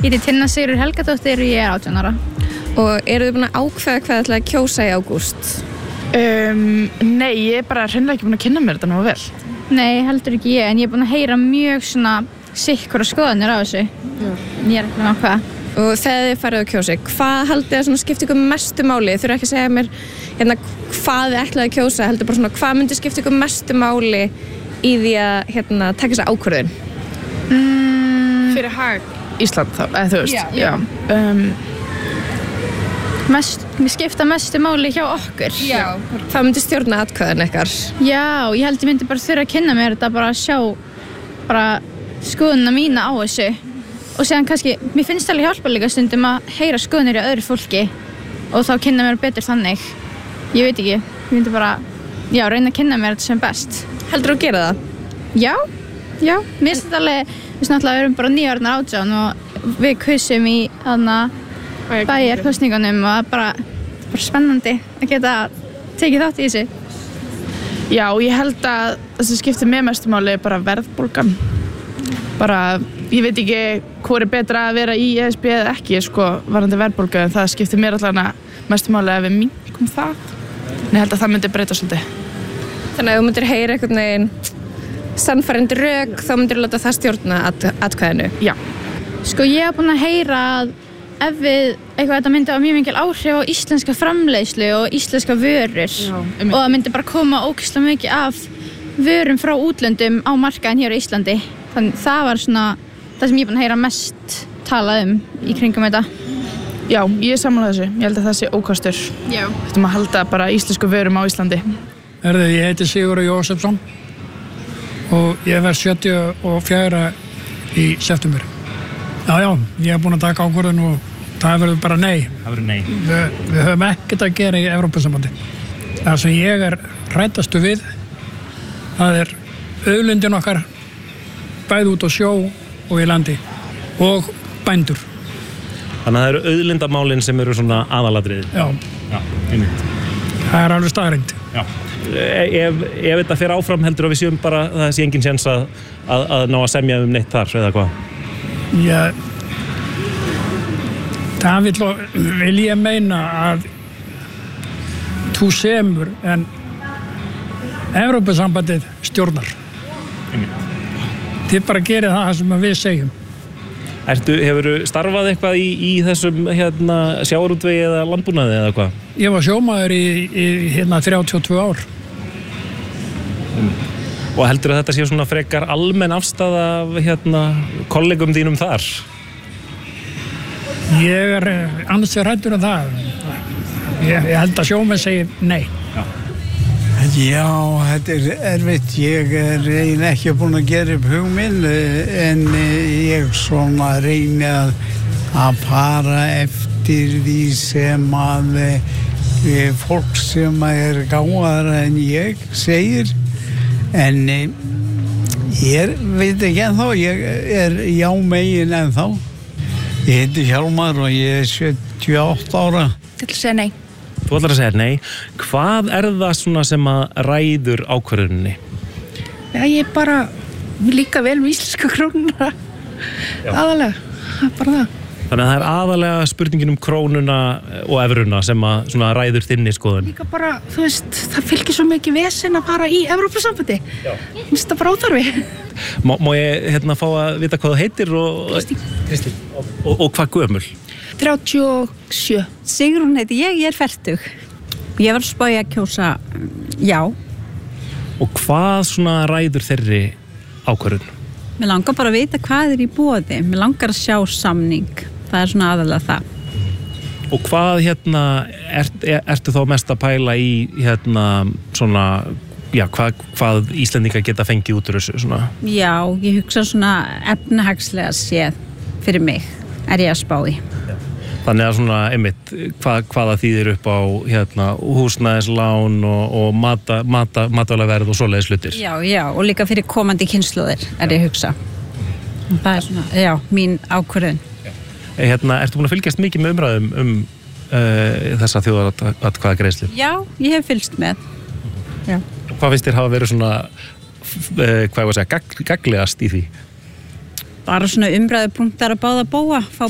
Ég heiti Tinna Sigríður Helgadóttir og ég 18 ára. Og eru þið búin að ákveða hvað ætlaði að kjósa í ágúst? Nei, ég er bara hreinlega ekki búin að kynna mér þetta nógu vel. Nei, heldur ekki ég, en ég er búin að heyra mjög svona sikkura skoðanir á þessu. Ég er ekki með hvað. Og þegar þið farið að kjósa, hvað haldið að skipta ykkur mestu máli? Þið þurfa ekki að segja mér hérna, hvað þið ætlaði að kjósa, heldur bara svona hvað myndi skipta ykkur mestu máli í því að hérna, taka þessa ákvörðun? Fyrir hag Ísland þá, eða þú veist. Já. Mér skipta mestu máli hjá okkur. Já. Hvað myndi stjórna atkvæðan ykkar? Já, ég held ég myndi bara þurfa að kynna mér þetta, bara að sjá bara skoðunina mína á þessu. Og séðan kannski, mér finnst alveg hjálpa líka stundum að heyra skoðunir í öðru fólki og þá kynna mér betur þannig. Ég veit ekki, ég myndi bara, reyna að kynna mér þetta sem best. Heldur þú að gera það? Já, mér finnst þetta alveg, við náttúrulega erum bara 9 ára 18 og við kusum í bæjarkosningunum og það er bara spennandi að geta tekið þátt í þessu. Já, ég held að það sem skiptir mig mestu máli er bara verðbólgan. Bara, ég veit ekki hvað er betra að vera í ESB eða ekki, varðandi verðbólgu, en það skiptir mér allavega mestu máli að við minnkum það. En ég held að það myndi breyta svolítið. Þannig að þú myndir heyra einhvern veginn sannfærandi rök, þá myndir láta það stjórna atkvæðinu. Já. Ég hef búin að heyra að ef þetta myndi hafa mjög mikil áhrif á íslenska framleiðslu og íslenska vörur og það myndi bara koma ógeðslega mikið af vörum frá útlöndum á markaðinn hér á Íslandi. Þannig það var svona það sem ég er búin að heyra mest talað í kringum þetta. Já, ég er sammála þessu. Ég held að það sé ókostur. Já. Þetta að halda bara íslensku vörum á Íslandi. Ég heiti Sigurður Jósefsson og ég verð 74 í september. Já, ég er búin að taka ákvörðun og það verður bara nei. Það verður nei. Við höfum ekkert að gera í Evrópusambandi. Það sem ég er hræddastu við, það er auðlindin okkar, bæði út á sjó og í landi og bændur. Þannig að það eru auðlindamálin sem eru svona aðalatriði. Já, einmitt. Það er alveg staðreynd. Já. Ef þetta fer áfram heldur að við séum bara það sé engin séns að ná að semja neitt þar eða hvað? Já, það vil ég meina að þú semur en Evrópusambandið stjórnar. Þið bara gerir það sem við segjum. Hefurðu starfað eitthvað í þessum sjávarútvegi eða landbúnaði eða hvað? Ég var sjómaður í 32 ár. Og heldur að þetta sé svona frekar almenn afstaða af kollegum þínum þar? Ég er annars hræddur um það. Ég held að sjómenn segir nei. Já, þetta er erfitt. Ég er eiginlega ekki búinn að gera upp hugmynd en ég svona reyni að fara eftir því sem að fólk sem er gáðara en ég segir. En ég veit ekki ennþá, ég er jámegin ennþá. Ég heiti Hjálmar og ég er 78 ára. Ég ætla að segja nei. Þú ætlar að segja nei. Hvað er það svona sem að ræður ákvörðuninni? Já, ég bara líka vel með íslenska krónuna. Aðalega, bara það. Þannig að það er aðalega spurningin krónuna og evruna sem að svona ræður þinni skoðun. Líka bara, þú veist, það fylgir svo mikið vesen að fara í Evrópusambandi. Mér finnst það bara óþarfi. Má ég fá að vita hvað þú heitir Kristín. Og hvað gömul? 37. Sigrún heiti ég er 40. Ég var að spája að kjósa já. Og hvað svona ræður þeirri ákvörðun? Mér langar bara að vita hvað er í boði. Mér langar að sjá samning. Það er svona aðalega það. Og hvað ertu þá mest að pæla í svona, já, hvað Íslendingar geta fengið út úr þessu svona? Já, ég hugsa svona efnahagslega séð fyrir mig er ég að spá í. Þannig að svona, einmitt, hvaða þýðir upp á húsnæðislán og matvælaverð og svoleiðis hlutir? Já, og líka fyrir komandi kynslóðir er ég að hugsa. Það er svona, já, mín ákvörðun. Ertu búin að fylgjast mikið með umræðum þessa þjóðaratkvæðagreiðslu? Já, ég hef fylgst með. Já. Hvað finnst þér hafa verið svona, gagnlegast í því? Bara svona umræðupunktar að báða bóa, fá